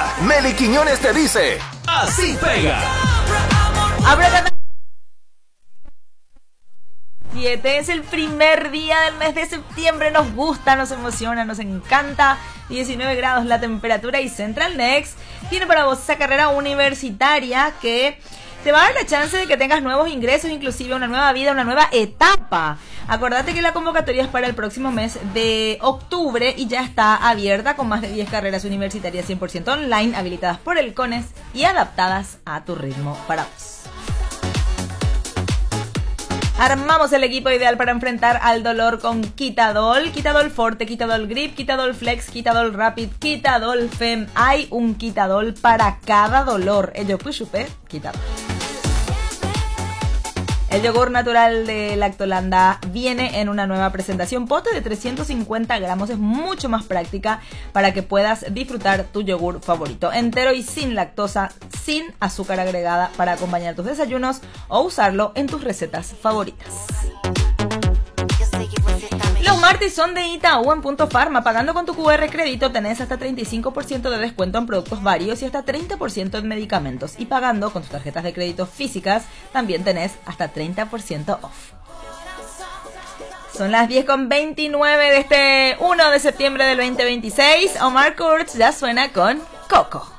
Meli Quiñones te dice, así pega. Es el primer día del mes de septiembre, nos gusta, nos emociona, nos encanta. 19 grados la temperatura y Central Next tiene para vos esa carrera universitaria que te va a dar la chance de que tengas nuevos ingresos, inclusive una nueva vida, una nueva etapa. Acordate que la convocatoria es para el próximo mes de octubre y ya está abierta con más de 10 carreras universitarias 100% online, habilitadas por el CONES y adaptadas a tu ritmo para vos. Armamos el equipo ideal para enfrentar al dolor con Quitadol. Quitadol Forte, Quitadol Grip, Quitadol Flex, Quitadol Rapid, Quitadol Fem. Hay un Quitadol para cada dolor. El Quitadol. El yogur natural de Lactolanda viene en una nueva presentación. Pote de 350 gramos, es mucho más práctica para que puedas disfrutar tu yogur favorito. Entero y sin lactosa, sin azúcar agregada para acompañar tus desayunos o usarlo en tus recetas favoritas. Los martes son de Itaú en Punto Farma. Pagando con tu QR crédito tenés hasta 35% de descuento en productos varios y hasta 30% en medicamentos. Y pagando con tus tarjetas de crédito físicas también tenés hasta 30% off. Son las 10:29 de este 1 de septiembre del 2026. Omar Kurz ya suena con Coco.